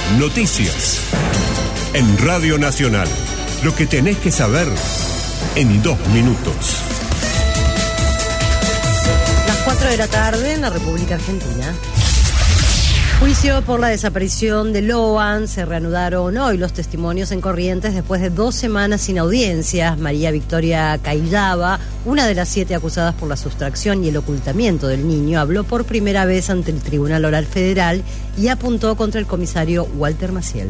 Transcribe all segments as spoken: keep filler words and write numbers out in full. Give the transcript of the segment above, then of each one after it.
Noticias. En Radio Nacional. Lo que tenés que saber en dos minutos. Las cuatro de la tarde en la República Argentina. Juicio por la desaparición de Loan. Se reanudaron hoy los testimonios en Corrientes después de dos semanas sin audiencias. María Victoria Caillaba, una de las siete acusadas por la sustracción y el ocultamiento del niño, habló por primera vez ante el Tribunal Oral Federal y apuntó contra el comisario Walter Maciel.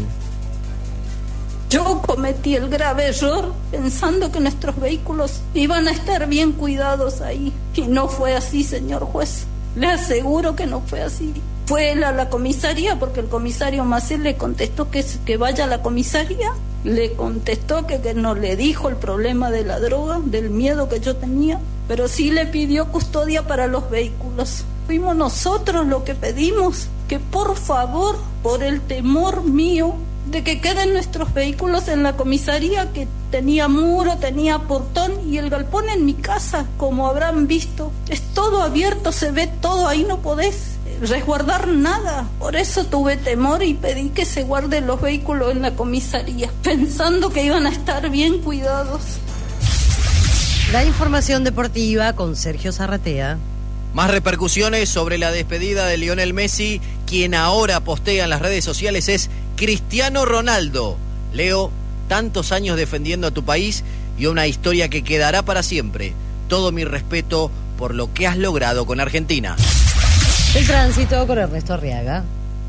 Yo cometí el grave error pensando que nuestros vehículos iban a estar bien cuidados ahí. Y no fue así, señor juez. Le aseguro que no fue así. Fue él a la comisaría porque el comisario Maciel le contestó que, que vaya a la comisaría. Le contestó que, que no le dijo el problema de la droga, del miedo que yo tenía. Pero sí le pidió custodia para los vehículos. Fuimos nosotros lo que pedimos, que por favor, por el temor mío, de que queden nuestros vehículos en la comisaría, que tenía muro, tenía portón, y el galpón en mi casa, como habrán visto, es todo abierto, se ve todo, ahí no podés resguardar nada. Por eso tuve temor y pedí que se guarden los vehículos en la comisaría, pensando que iban a estar bien cuidados. La información deportiva con Sergio Zarratea. Más repercusiones sobre la despedida de Lionel Messi. Quien ahora postea en las redes sociales es Cristiano Ronaldo. Leo, tantos años defendiendo a tu país y una historia que quedará para siempre. Todo mi respeto por lo que has logrado con Argentina. El tránsito con Ernesto Arriaga.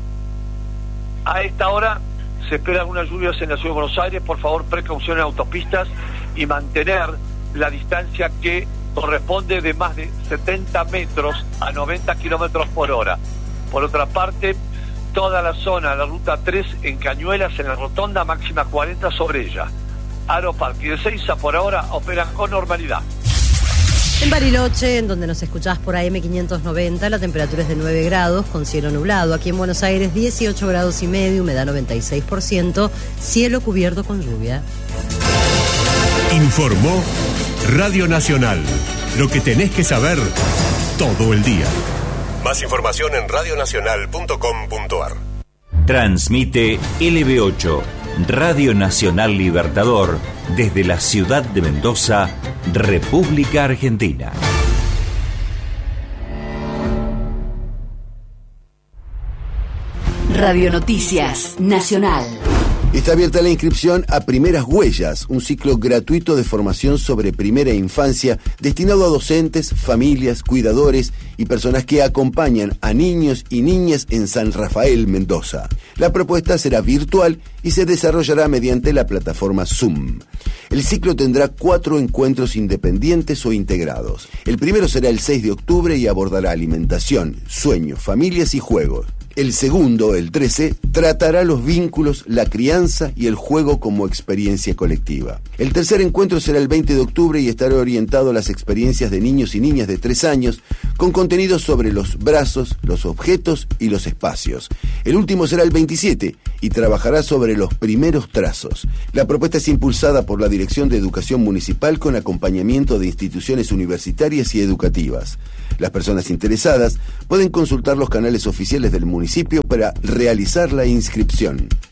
A esta hora se esperan unas lluvias en la ciudad de Buenos Aires. Por favor, precaución en autopistas y mantener la distancia que corresponde de más de setenta metros a noventa kilómetros por hora. Por otra parte, toda la zona, la ruta tres en Cañuelas, en la rotonda máxima cuarenta sobre ella. Aeroparque y Ezeiza por ahora operan con normalidad. En Bariloche, en donde nos escuchás por A M quinientos noventa, la temperatura es de nueve grados con cielo nublado. Aquí en Buenos Aires dieciocho grados y medio, humedad noventa y seis por ciento, cielo cubierto con lluvia. Informó Radio Nacional. Lo que tenés que saber todo el día. Más información en radio nacional punto com punto a r. Transmite L B ocho, Radio Nacional Libertador, desde la ciudad de Mendoza, República Argentina. Radio Noticias Nacional. Está abierta la inscripción a Primeras Huellas, un ciclo gratuito de formación sobre primera infancia destinado a docentes, familias, cuidadores y personas que acompañan a niños y niñas en San Rafael, Mendoza. La propuesta será virtual y se desarrollará mediante la plataforma Zoom. El ciclo tendrá cuatro encuentros independientes o integrados. El primero será el seis de octubre y abordará alimentación, sueños, familias y juegos. El segundo, el trece, tratará los vínculos, la crianza y el juego como experiencia colectiva. El tercer encuentro será el veinte de octubre y estará orientado a las experiencias de niños y niñas de tres años, con contenidos sobre los brazos, los objetos y los espacios. El último será el veintisiete y trabajará sobre los primeros trazos. La propuesta es impulsada por la Dirección de Educación Municipal con acompañamiento de instituciones universitarias y educativas. Las personas interesadas pueden consultar los canales oficiales del municipio para realizar la inscripción.